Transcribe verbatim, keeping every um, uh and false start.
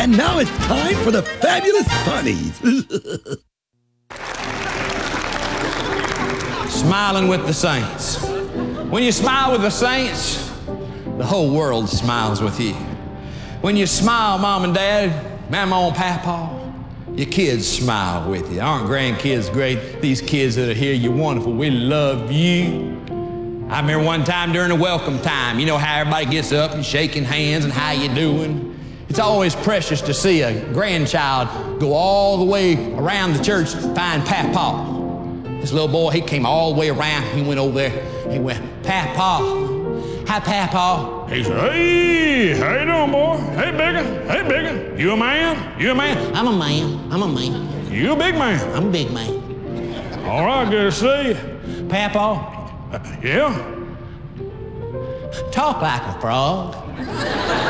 And now it's time for the Fabulous Funnies. Smiling with the saints. When you smile with the saints, the whole world smiles with you. When you smile, Mom and Dad, Mama and Papa, your kids smile with you. Aren't grandkids great? These kids that are here, you're wonderful. We love you. I remember one time during the welcome time, you know how everybody gets up and shaking hands and how you doing? It's always precious to see a grandchild go all the way around the church to find Papa. This little boy, he came all the way around. He went over there. He went, Papa. Hi, Papa. He said, hey, how you doing, boy? Hey, bigger. Hey, bigger. You a man? You a man? I'm a man. I'm a man. You a big man? I'm a big man. All right, good to see you. Papa. Uh, yeah? Talk like a frog.